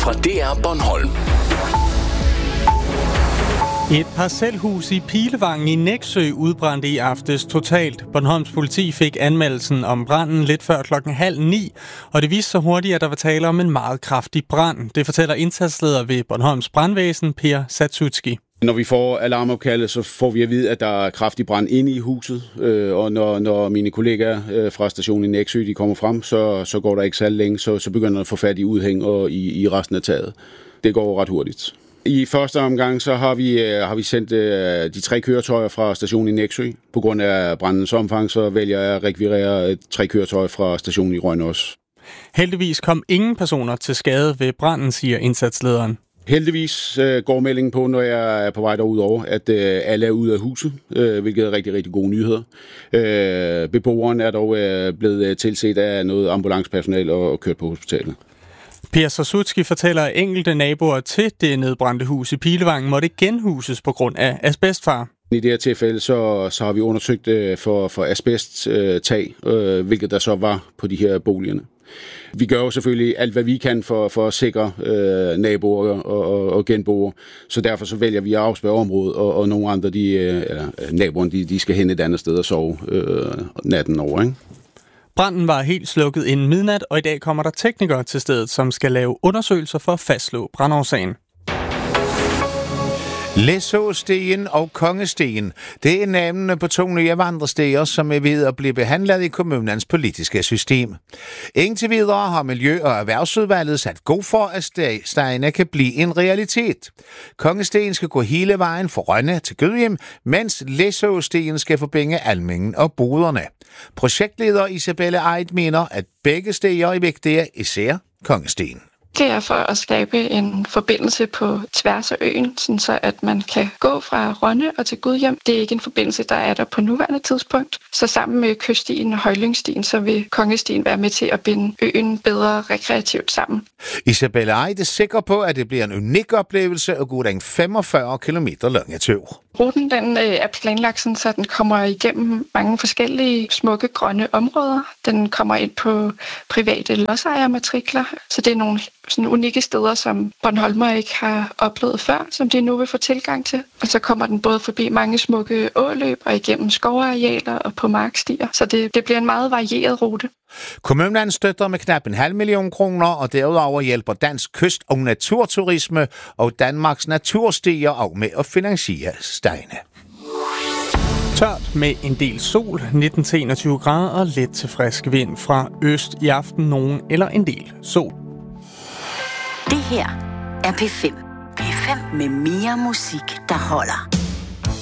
fra DR Bornholm. Et parcelhus i Pilevangen i Nexø udbrændte i aftes totalt. Bornholms politi fik anmeldelsen om branden lidt før 8:30, og det viste sig hurtigt, at der var tale om en meget kraftig brand. Det fortæller indsatsleder ved Bornholms brandvæsen, Per Satutski. Når vi får alarmopkaldet, så får vi at vide, at der er kraftig brand inde i huset, og når mine kollegaer fra stationen i Nexø de kommer frem, så går der ikke særlig længe, så begynder der at få fat i udhæng og i resten af taget. Det går ret hurtigt. I første omgang så har vi sendt de 3 køretøjer fra stationen i Nexø. På grund af brandens omfang, så vælger jeg at rekvirere 3 køretøjer fra stationen i Rønne. Heldigvis kom ingen personer til skade ved branden, siger indsatslederen. Heldigvis går meldingen på, når jeg er på vej derudover, at alle er ude af huset, hvilket er rigtig, rigtig gode nyheder. Beboeren er dog blevet tilset af noget ambulancepersonale og kørt på hospitalet. Per Satutski fortæller, at enkelte naboer til det nedbrændte hus i Pilevangen måtte genhuses på grund af asbestfare. I det her tilfælde så har vi undersøgt for asbesttag, hvilket der så var på de her boligerne. Vi gør jo selvfølgelig alt, hvad vi kan for at sikre naboer og genboer, så derfor så vælger vi at afspærre området, og nogle andre, naboerne, de skal hen et andet sted og sove natten over, ikke? Branden var helt slukket inden midnat, og i dag kommer der teknikere til stedet, som skal lave undersøgelser for at fastslå brandårsagen. Læsåstien og Kongestien. Det er navnene på 2 nye vandrestier, som er ved at blive behandlet i kommunens politiske system. Indtil videre har Miljø- og Erhvervsudvalget sat god for, at stierne kan blive en realitet. Kongestien skal gå hele vejen fra Rønne til Gudhjem, mens Læsåstien skal forbinde Almingen og boderne. Projektleder Isabelle Eid mener, at begge stier er vigtige, især Kongestien. Det er for at skabe en forbindelse på tværs af øen, så at man kan gå fra Rønne og til Gudhjem. Det er ikke en forbindelse, der er der på nuværende tidspunkt. Så sammen med Kyststien og Højlyngstien, så vil Kongestien være med til at binde øen bedre rekreativt sammen. Isabelle Eid er sikker på, at det bliver en unik oplevelse at gå den 45 km lange tur. Ruten den er planlagt sådan, så den kommer igennem mange forskellige smukke grønne områder. Den kommer ind på private lodsejermatrikler, så det er nogle sådan unikke steder, som Bornholmer ikke har oplevet før, som de nu vil få tilgang til. Og så kommer den både forbi mange smukke åløb og igennem skovarealer og på markstier, så det bliver en meget varieret rute. Kommunen støtter med knap 500.000 kroner, og derudover hjælper Dansk Kyst- og Naturturisme og Danmarks Naturstier og med at finansiere stierne. Tørt med en del sol, 19-21 grader og let til frisk vind fra øst i aften, nogen eller en del sol. Det her er P5. P5 med mere musik, der holder.